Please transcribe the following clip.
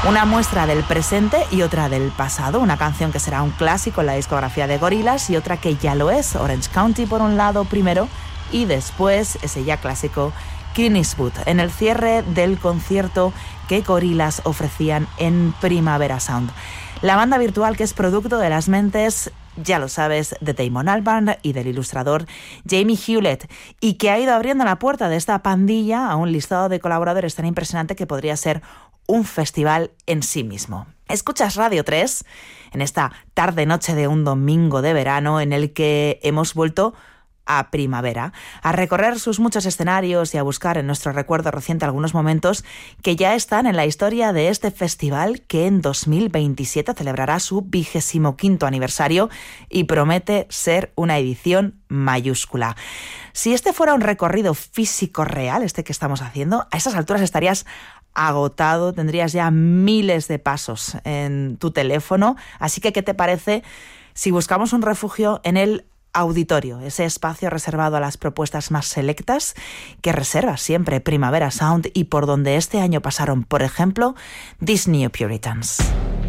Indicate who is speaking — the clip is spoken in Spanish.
Speaker 1: Una muestra del presente y otra del pasado. Una canción que será un clásico en la discografía de Gorillaz y otra que ya lo es. Orange County por un lado primero y después ese ya clásico Clint Eastwood, en el cierre del concierto que Gorillaz ofrecían en Primavera Sound. La banda virtual que es producto de las mentes, ya lo sabes, de Damon Albarn y del ilustrador Jamie Hewlett, y que ha ido abriendo la puerta de esta pandilla a un listado de colaboradores tan impresionante que podría ser un festival en sí mismo. Escuchas Radio 3 en esta tarde-noche de un domingo de verano en el que hemos vuelto a primavera, a recorrer sus muchos escenarios y a buscar en nuestro recuerdo reciente algunos momentos que ya están en la historia de este festival que en 2027 celebrará su 25º aniversario y promete ser una edición mayúscula. Si este fuera un recorrido físico real, este que estamos haciendo, a esas alturas estarías agotado, tendrías ya miles de pasos en tu teléfono, así que ¿qué te parece si buscamos un refugio en el auditorio, ese espacio reservado a las propuestas más selectas que reserva siempre Primavera Sound y por donde este año pasaron, por ejemplo, These New Puritans?